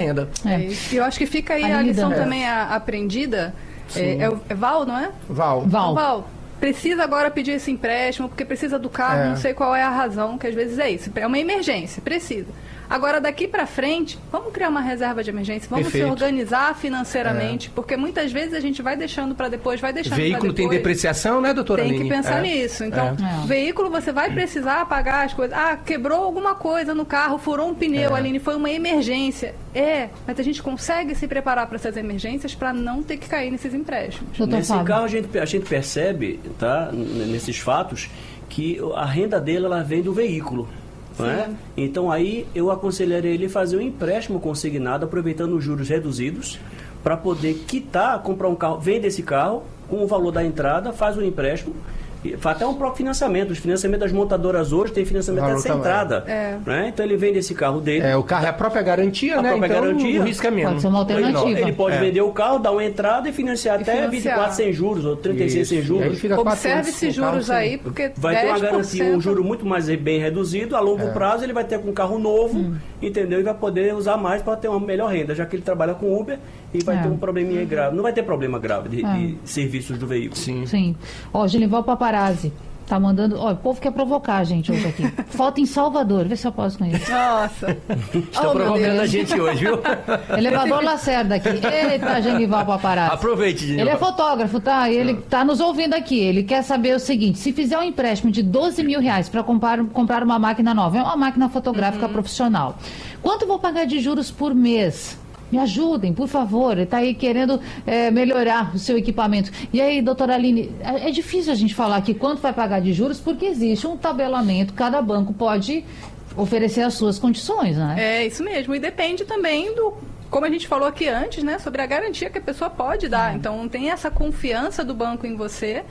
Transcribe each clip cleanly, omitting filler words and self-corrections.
renda. E eu acho que fica aí a lição também aprendida. É Val, não é? Val. Então, Val, precisa agora pedir esse empréstimo, porque precisa do carro, não sei qual é a razão, que às vezes é isso. É uma emergência, precisa. Agora, daqui para frente, vamos criar uma reserva de emergência, vamos se organizar financeiramente, porque muitas vezes a gente vai deixando para depois, Veículo tem depreciação, né, doutora Aline? Tem que pensar nisso. Então, veículo você vai precisar pagar as coisas. Quebrou alguma coisa no carro, furou um pneu, Aline, foi uma emergência. Mas a gente consegue se preparar para essas emergências para não ter que cair nesses empréstimos. Nesse carro, a gente percebe, tá, nesses fatos, que a renda dele ela vem do veículo. Né? Então aí eu aconselharia ele fazer um empréstimo consignado, aproveitando os juros reduzidos, para poder quitar, comprar um carro, vende esse carro com o valor da entrada, faz um empréstimo, faz até um próprio financiamento. Os financiamentos das montadoras hoje tem financiamento até sem entrada. Né? Então ele vende esse carro dele. O carro é a própria garantia, né? Própria garantia. O risco é menos. Pode ser uma alternativa. Ele pode vender o carro, dar uma entrada e financiar até 24 sem juros ou 36 sem juros. Observe esses juros aí, porque vai ter uma garantia, um juro muito mais bem reduzido. A longo prazo ele vai ter com um carro novo, entendeu? E vai poder usar mais para ter uma melhor renda, já que ele trabalha com Uber e vai ter um probleminha grave. Não vai ter problema grave de serviços do veículo. Sim. Ó, Genival Paparazzi tá mandando... Ó, o povo quer provocar a gente hoje aqui. Falta em Salvador. Vê se eu posso com isso. Nossa. Está provocando a gente hoje, viu? Elevador Lacerda aqui. Eita, Genival Paparazzi. Aproveite, Genival. Ele é fotógrafo, tá? Ele tá nos ouvindo aqui. Ele quer saber o seguinte: se fizer um empréstimo de R$12 mil para comprar uma máquina nova, é uma máquina fotográfica profissional, quanto vou pagar de juros por mês? Me ajudem, por favor. Ele está aí querendo melhorar o seu equipamento. E aí, doutora Aline, é difícil a gente falar aqui quanto vai pagar de juros, porque existe um tabelamento, cada banco pode oferecer as suas condições, né? É isso mesmo, e depende também do... Como a gente falou aqui antes, né, sobre a garantia que a pessoa pode dar. Então, tem essa confiança do banco em você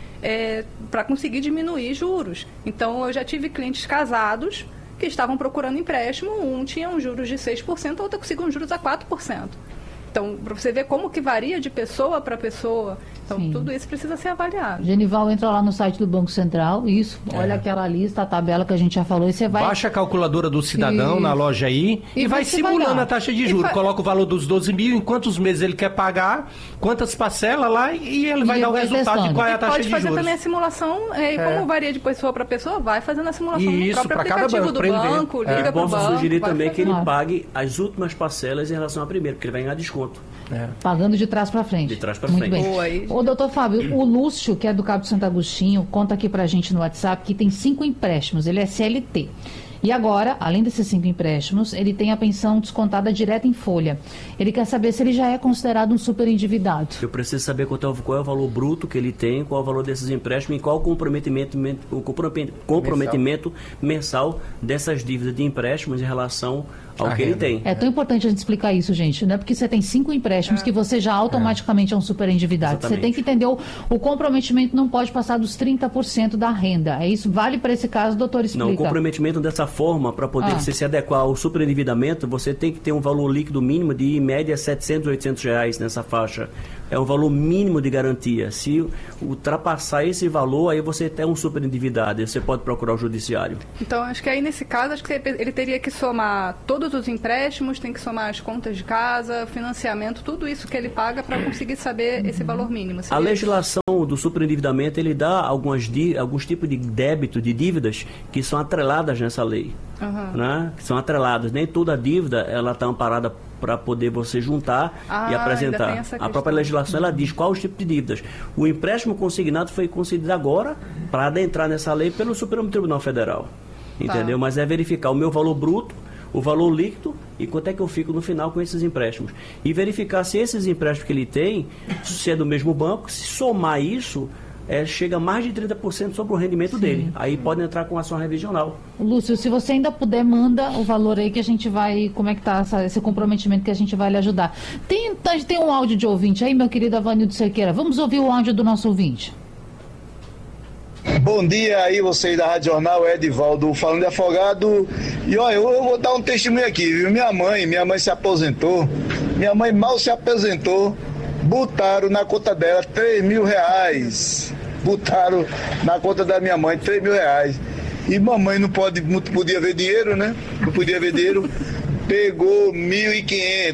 para conseguir diminuir juros. Então, eu já tive clientes casados que estavam procurando empréstimo, um tinha um juros de 6%, outro conseguiu um juros a 4%. Então, para você ver como que varia de pessoa para pessoa, então tudo isso precisa ser avaliado. Genival, entra lá no site do Banco Central, olha aquela lista, a tabela que a gente já falou, e você vai... Baixa a calculadora do cidadão na loja aí e vai simulando a taxa de juros. Coloca o valor dos 12 mil, em quantos meses ele quer pagar, quantas parcelas lá, e ele vai dar o resultado de qual é a taxa de juros. Pode fazer também a simulação, como varia de pessoa para pessoa, vai fazendo a simulação no próprio aplicativo do banco, liga para o banco. Posso sugerir também que ele pague as últimas parcelas em relação à primeira, porque ele vai ganhar desconto. Pagando de trás para frente. De trás para frente. Muito bem. Ô, doutor Fábio, o Lúcio, que é do Cabo de Santo Agostinho, conta aqui pra gente no WhatsApp que tem 5 empréstimos, ele é CLT. E agora, além desses 5 empréstimos, ele tem a pensão descontada direta em folha. Ele quer saber se ele já é considerado um super endividado. Eu preciso saber qual é o valor bruto que ele tem, qual é o valor desses empréstimos e qual o comprometimento mensal dessas dívidas de empréstimos em relação ao que ele tem. É tão importante a gente explicar isso, gente. Não é porque você tem 5 empréstimos que você já automaticamente é um super endividado. Exatamente. Você tem que entender o comprometimento não pode passar dos 30% da renda. É isso? Vale para esse caso, doutor, explica. Não, o comprometimento dessa forma, para poder você se adequar ao superendividamento, você tem que ter um valor líquido mínimo de, em média, R$700, R$800 nessa faixa. É um valor mínimo de garantia. Se ultrapassar esse valor, aí você tem um superendividado e você pode procurar o judiciário. Então, acho que aí nesse caso, acho que ele teria que somar todos os empréstimos, tem que somar as contas de casa, financiamento, tudo isso que ele paga para conseguir saber esse valor mínimo. A legislação do superendividamento, ele dá alguns tipos de débito, de dívidas, que são atreladas nessa lei. Né? Que são atreladas. Nem toda dívida ela está amparada para poder você juntar e apresentar. A própria legislação ela diz qual os tipos de dívidas. O empréstimo consignado foi concedido agora para adentrar nessa lei pelo Supremo Tribunal Federal. Entendeu? Mas é verificar o meu valor bruto, o valor líquido e quanto é que eu fico no final com esses empréstimos. E verificar se esses empréstimos que ele tem, se é do mesmo banco, se somar isso, chega a mais de 30% sobre o rendimento dele. Aí pode entrar com ação revisional. Lúcio, se você ainda puder, manda o valor aí que a gente vai... Como é que tá esse comprometimento que a gente vai lhe ajudar. Tem um áudio de ouvinte aí, meu querido Avanildo Cerqueira. Vamos ouvir o áudio do nosso ouvinte. Bom dia aí, vocês da Rádio Jornal, Edivaldo, falando de Afogado. E olha, eu vou dar um testemunho aqui, viu? Minha mãe se aposentou. Minha mãe mal se aposentou. Botaram na conta dela R$3 mil. Botaram na conta da minha mãe R$3 mil. E mamãe não podia ver dinheiro, né? Não podia ver dinheiro. Pegou 1.500.